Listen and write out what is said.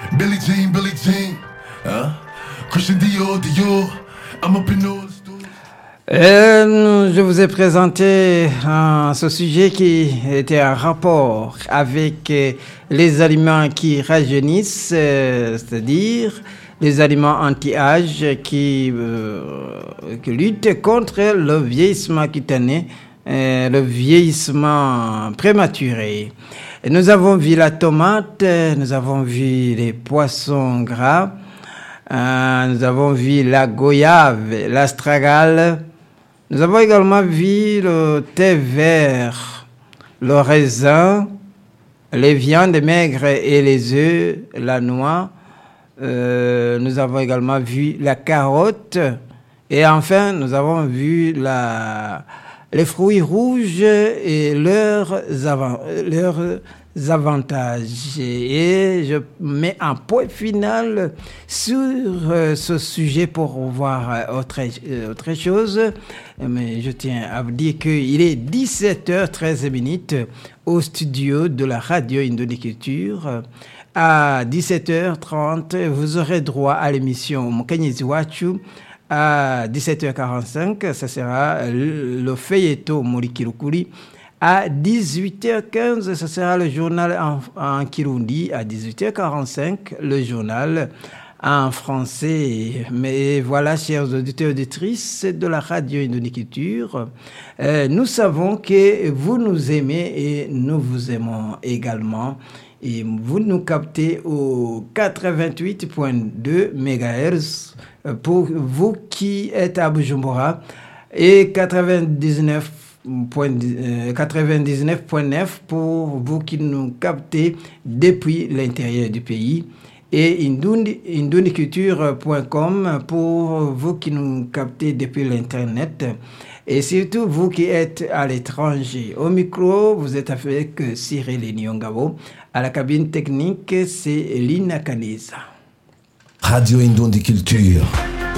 Billie Jean, hein? Christian Dior, I'm up in all the stores. Je vous ai présenté ce sujet qui était en rapport avec les aliments qui rajeunissent, c'est-à-dire les aliments anti-âge qui luttent contre le vieillissement cutané, le vieillissement prématuré. Et nous avons vu la tomate, nous avons vu les poissons gras, nous avons vu la goyave, l'astragale. Nous avons également vu le thé vert, le raisin, les viandes maigres et les œufs, la noix. Nous avons également vu la carotte. Et enfin, nous avons vu les fruits rouges et leurs avantages. Et je mets un point final sur ce sujet pour voir autre chose. Mais je tiens à vous dire qu'il est 17h13 au studio de la radio Indoniculture. À 17h30, vous aurez droit à l'émission Mokanyezi Wachu. À 17h45, ça sera le feuilleton Morikirukuri. À 18h15, ce sera le journal en Kirundi. À 18h45, le journal en français. Mais voilà, chers auditeurs et auditrices de la radio Indoniculture, nous savons que vous nous aimez et nous vous aimons également. Et vous nous captez au 88.2 MHz pour vous qui êtes à Bujumbura et 99.9 pour vous qui nous captez depuis l'intérieur du pays et indoniculture.com pour vous qui nous captez depuis l'internet et surtout vous qui êtes à l'étranger. Au micro, vous êtes avec Cyril Nyongabo. À la cabine technique, c'est Lina Kaneza. Radio Indoniculture.